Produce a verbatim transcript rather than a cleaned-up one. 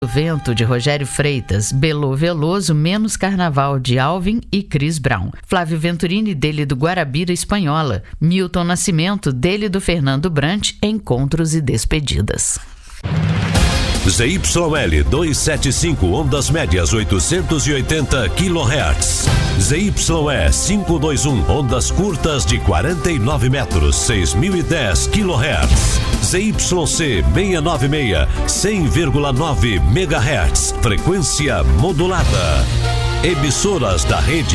Vento, de Rogério Freitas, Belô Veloso, Menos Carnaval, de Alvin e Chris Brown. Flávio Venturini, dele do Guarabira Espanhola. Milton Nascimento, dele do Fernando Brant, Encontros e Despedidas. Z Y L duzentos e setenta e cinco, ondas médias oitocentos e oitenta quilohertz. Z Y E quinhentos e vinte e um, ondas curtas de quarenta e nove metros, seis mil e dez quilohertz. Z Y C seiscentos e noventa e seis, cem vírgula nove megahertz, frequência modulada. Emissoras da rede